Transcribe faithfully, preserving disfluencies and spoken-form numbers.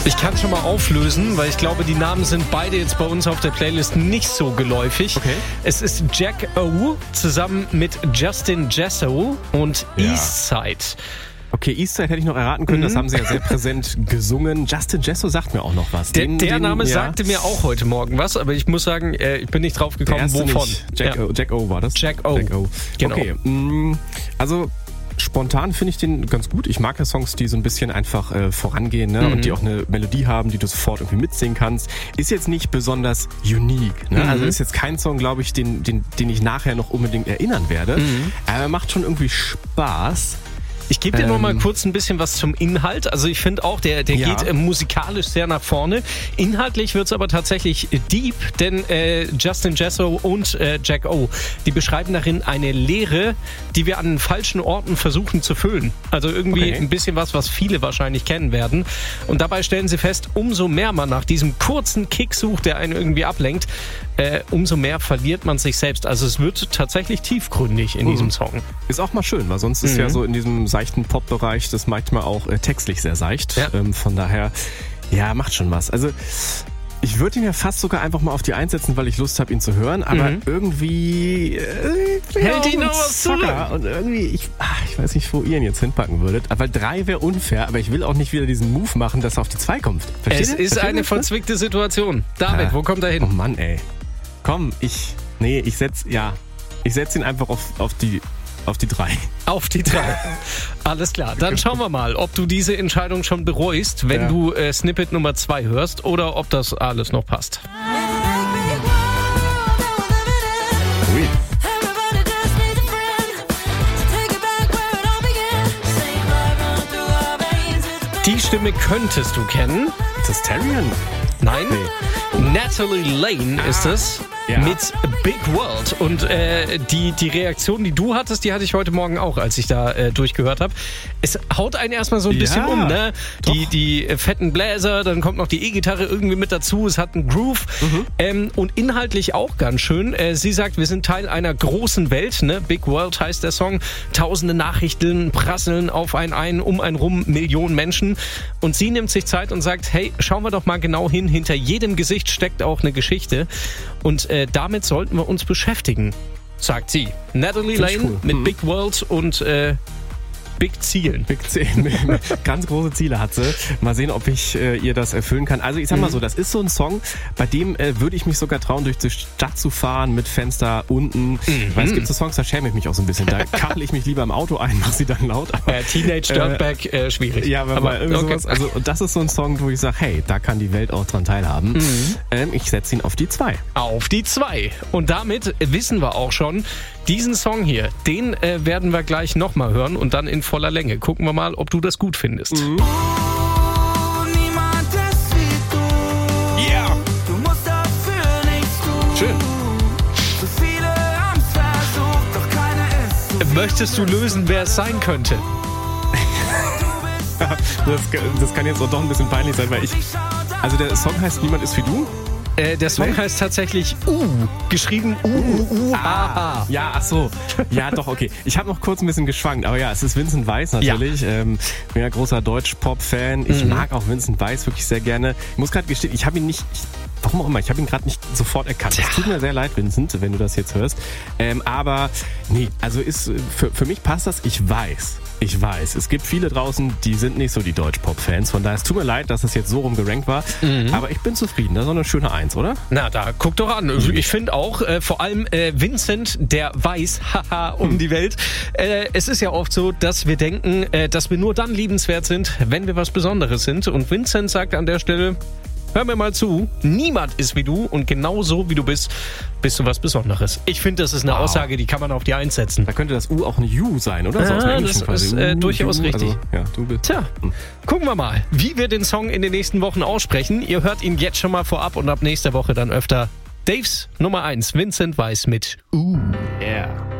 Ich kann schon mal auflösen, weil ich glaube, die Namen sind beide jetzt bei uns auf der Playlist nicht so geläufig. Okay. Es ist Jack O zusammen mit Justin Jesso und Ja. Eastside. Okay, Eastside hätte ich noch erraten können, Mhm. das haben sie ja sehr präsent gesungen. Justin Jesso sagt mir auch noch was. Der, Den- der den- Name ja, sagte mir auch heute Morgen was, aber ich muss sagen, äh, ich bin nicht drauf der gekommen, erste wovon. nicht. Jack, Ja. o, Jack O war das? Jack O. Jack O. Genau. Okay, mh, also spontan finde ich den ganz gut. Ich mag ja Songs, die so ein bisschen einfach äh, vorangehen, ne? Mhm. Und die auch eine Melodie haben, die du sofort irgendwie mitsingen kannst. Ist jetzt nicht besonders unique. Ne? Mhm. Also ist jetzt kein Song, glaube ich, den, den, den ich nachher noch unbedingt erinnern werde. Mhm. Aber er macht schon irgendwie Spaß. Ich gebe dir noch mal Ähm. kurz ein bisschen was zum Inhalt. Also ich finde auch, der, der Ja. geht äh, musikalisch sehr nach vorne. Inhaltlich wird's aber tatsächlich deep, denn äh, Justin Jesso und äh, Jack O, die beschreiben darin eine Leere, die wir an den falschen Orten versuchen zu füllen. Also irgendwie Okay. ein bisschen was, was viele wahrscheinlich kennen werden. Und dabei stellen sie fest, umso mehr man nach diesem kurzen Kick sucht, der einen irgendwie ablenkt, äh, umso mehr verliert man sich selbst. Also es wird tatsächlich tiefgründig in Mhm. diesem Song. Ist auch mal schön, weil sonst ist Mhm. ja so in diesem seichten Pop-Bereich das manchmal auch äh, textlich sehr seicht. Ja. Ähm, von daher, ja, macht schon was. Also ich würde ihn ja fast sogar einfach mal auf die Eins setzen, weil ich Lust habe, ihn zu hören. Aber Mhm. irgendwie äh, ich bin ja Hält auch ihn ein noch was Zocker. Und irgendwie, ich, ach, ich weiß nicht, wo ihr ihn jetzt hinpacken würdet. Aber drei wäre unfair. Aber ich will auch nicht wieder diesen Move machen, dass er auf die Zwei kommt. Versteht Es ihr? ist Versteht eine ihr? verzwickte Situation. David, Ah. wo kommt er Oh hin? Mann, ey. Komm, ich, nee, ich setz, ja, ich setz ihn einfach auf, auf die, auf die Drei. Auf die drei. Alles klar. Dann schauen wir mal, ob du diese Entscheidung schon bereust, wenn Ja. du äh, Snippet Nummer zwei hörst oder ob das alles noch passt. Ui. Die Stimme könntest du kennen. Ist das Tyrion? Nein. Natalie Lane ist es. Ja. Mit Big World. Und äh, die, die Reaktion, die du hattest, die hatte ich heute Morgen auch, als ich da äh, durchgehört habe. Es haut einen erstmal so ein bisschen Ja, um, ne? Die, doch. die äh, fetten Bläser, dann kommt noch die E-Gitarre irgendwie mit dazu. Es hat einen Groove. Mhm. Ähm, und inhaltlich auch ganz schön. Äh, sie sagt, wir sind Teil einer großen Welt, ne? Big World heißt der Song. Tausende Nachrichten prasseln auf einen ein, um einen rum, Millionen Menschen. Und sie nimmt sich Zeit und sagt, hey, schauen wir doch mal genau hin. Hinter jedem Gesicht steckt auch eine Geschichte. Und äh, damit sollten wir uns beschäftigen, sagt sie. Natalie Find ich Lane cool. mit Mhm. Big World und äh, Big Zielen. Big zehn. Ganz große Ziele hat sie. Mal sehen, ob ich äh, ihr das erfüllen kann. Also ich sag mal so, das ist so ein Song, bei dem äh, würde ich mich sogar trauen, durch die Stadt zu fahren mit Fenster unten. Weil es gibt so Songs, da schäme ich mich auch so ein bisschen. Da kachle ich mich lieber im Auto ein, mach sie dann laut. Aber, Äh, Teenage Dirtbag, äh, schwierig. ja, aber, aber irgendwie sowas. Also und das ist so ein Song, wo ich sage, hey, da kann die Welt auch dran teilhaben. Ähm, ich setze ihn auf die zwei. Auf die zwei. Und damit wissen wir auch schon, diesen Song hier, den äh, werden wir gleich nochmal hören und dann in voller Länge. Gucken wir mal, ob du das gut findest. Mhm. Niemand ist wie du. Yeah. Du musst dafür nichts tun. Schön. So viele haben's versucht, doch keiner ist so. Möchtest du lösen, wer es sein könnte? Das, das kann jetzt auch doch ein bisschen peinlich sein, weil ich... Also der Song heißt Niemand ist wie du. Äh, der Song Nee. heißt tatsächlich U. Geschrieben U, U, U, A, A. Ja, ach so. Ja, doch, okay. Ich habe noch kurz ein bisschen geschwankt, aber ja, es ist Vincent Weiss natürlich. Ähm, bin ja großer Deutsch-Pop-Fan. Ich Mhm. mag auch Vincent Weiss wirklich sehr gerne. Ich muss gerade gestehen, ich habe ihn nicht... Ich, warum auch immer, ich habe ihn gerade nicht sofort erkannt. Es tut mir sehr leid, Vincent, wenn du das jetzt hörst. Ähm, aber nee, also ist für, für mich passt das. Ich weiß, ich weiß, es gibt viele draußen, die sind nicht so die Deutsch-Pop-Fans. Von daher, es tut mir leid, dass es jetzt so rum gerankt war. Mhm. Aber ich bin zufrieden. Das ist doch eine schöne Eins, oder? Na, da guck doch an. Ich finde auch, äh, vor allem äh, Vincent, der weiß, haha, um die Welt. Äh, es ist ja oft so, dass wir denken, äh, dass wir nur dann liebenswert sind, wenn wir was Besonderes sind. Und Vincent sagt an der Stelle, hör mir mal zu, niemand ist wie du und genauso wie du bist, bist du was Besonderes. Ich finde, das ist eine Wow. Aussage, die kann man auf die Eins setzen. Da könnte das U auch ein U sein, oder? So aus dem Ja, Englischen das quasi. ist, äh, U, durchaus U, richtig. Also, ja, du bist. Tja, gucken wir mal, wie wir den Song in den nächsten Wochen aussprechen. Ihr hört ihn jetzt schon mal vorab und ab nächster Woche dann öfter. Daves Nummer eins, Vincent Weiss mit U. Yeah.